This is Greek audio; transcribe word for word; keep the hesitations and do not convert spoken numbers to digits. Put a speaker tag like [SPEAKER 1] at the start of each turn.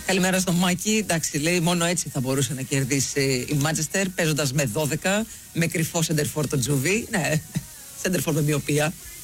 [SPEAKER 1] Καλημέρα στο Μάκη. Εντάξει, λέει μόνο έτσι θα μπορούσε να κερδίσει η Μάντσεστερ, παίζοντας με δώδεκα, με κρυφό σεντερφόρ το Τζουβί. Ναι, σεντερφόρ με μοιοπία.